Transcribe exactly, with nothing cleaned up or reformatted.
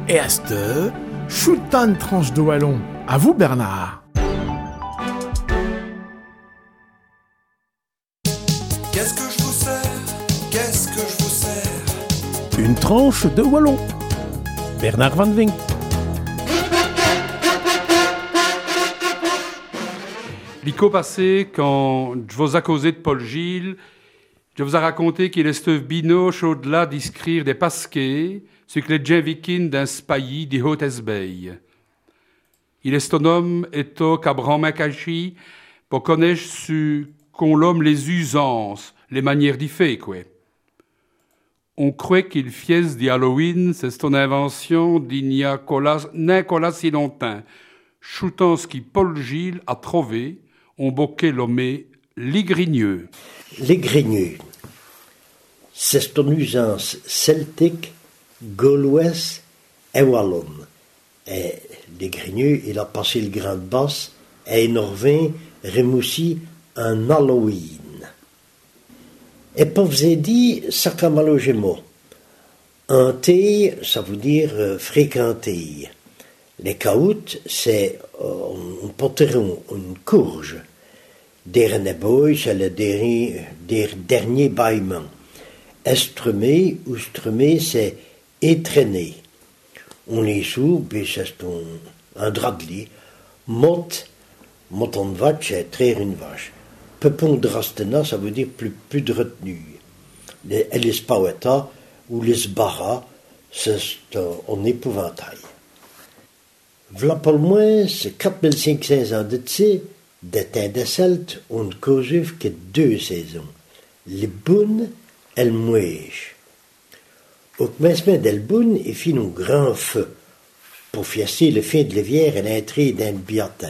Et à cette choutan de tranche de wallon. À vous, Bernard. Qu'est-ce que je vous sers? Qu'est-ce que je vous sers? Une tranche de wallon. Bernard Van Vink. L'ico passé, quand je vous ai causé de Paul Gilles, je vous ai raconté qu'il est binoche au-delà d'iscrire des pasquets, ce que les gens vikings d'un spaillis di Haute-Esbeille. Il est un homme eto cabran-macachi pour connaître su qu'on l'homme les usances, les manières d'y faire, quoi. On croit qu'il fiesse di Halloween, c'est ton invention d'il n'y a qu'au si longtemps. Choutant ce qui Paul Gilles a trouvé, on boquait l'homme les grigneux. Les grigneux, c'est une usance celtique, gauloise et wallonne. Et les grigneux, il a passé le grand basse et il revint remoussi un Halloween. Et pour vous dire, ça comme allogement. Un thé, ça veut dire euh, fréquenter. Les caoutes, c'est euh, un poteron, une courge. Dernier boy, c'est le dernier, dernier bâillement. Estremé ou stremé, c'est étraîner. On est sous, puis c'est un, un drap de lit. Mot, mot en vache, c'est traire une vache. Pepon drastena, ça veut dire plus, plus de retenue. Les, les spaweta ou les barras, c'est un épouvantail. V'là pas le moins, c'est quatre mille cinq cents ans de tsé, des temps de Celtes, on ne cause que deux saisons. Les bounes et le mouèche. Au commencement del boune, il fit un grand feu pour fiasser le fin de l'hiver et l'entrée d'un biatin.